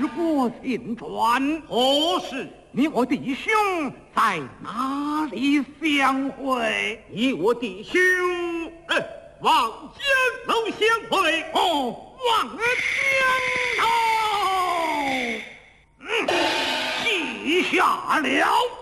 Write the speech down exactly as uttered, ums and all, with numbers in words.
国行传。 何事？ 你我弟兄在哪里相会？ 你我弟兄，呃，望江楼相会。 哦，望江楼。嗯，记下了。